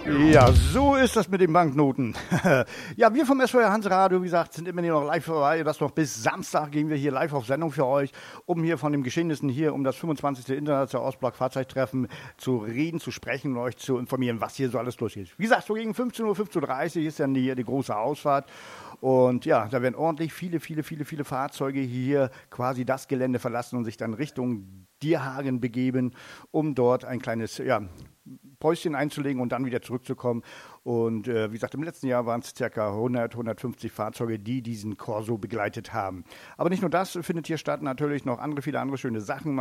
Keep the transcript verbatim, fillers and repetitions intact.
Ja, so ist das mit den Banknoten. Ja, wir vom S V R Hanseradio, wie gesagt, sind immer noch live vorbei. Das noch bis Samstag gehen wir hier live auf Sendung für euch, um hier von den Geschehnissen hier um das fünfundzwanzigste Internationale Ostblock-Fahrzeugtreffen zu reden, zu sprechen und euch zu informieren, was hier so alles los ist. Wie gesagt, so gegen fünfzehn Uhr, fünfzehn Uhr dreißig ist dann die, die große Ausfahrt. Und ja, da werden ordentlich viele, viele, viele, viele Fahrzeuge hier quasi das Gelände verlassen und sich dann Richtung Dierhagen begeben, um dort ein kleines, ja, Päuschen einzulegen und dann wieder zurückzukommen. Und äh, wie gesagt, im letzten Jahr waren es ca. hundert, hundertfünfzig Fahrzeuge, die diesen Corso begleitet haben. Aber nicht nur das findet hier statt, natürlich noch andere, viele andere schöne Sachen.